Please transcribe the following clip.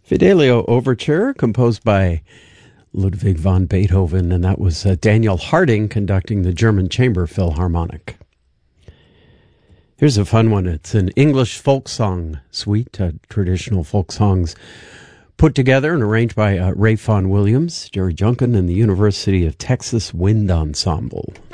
Fidelio Overture, composed by Ludwig van Beethoven, and that was Daniel Harding conducting the German Chamber Philharmonic. Here's a fun one. It's an English folk song suite, traditional folk songs put together and arranged by Ray Fawn Williams, Jerry Junkin, and the University of Texas Wind Ensemble.